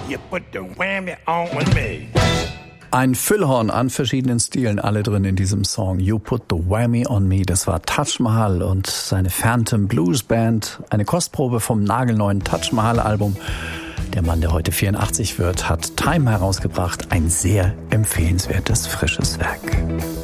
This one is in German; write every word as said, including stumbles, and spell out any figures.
You put the whammy on me. Ein Füllhorn an verschiedenen Stilen, alle drin in diesem Song. You Put the Whammy on Me. Das war Taj Mahal und seine Phantom Blues Band. Eine Kostprobe vom nagelneuen Taj Mahal Album. Der Mann, der heute vierundachtzig wird, hat Time herausgebracht. Ein sehr empfehlenswertes, frisches Werk.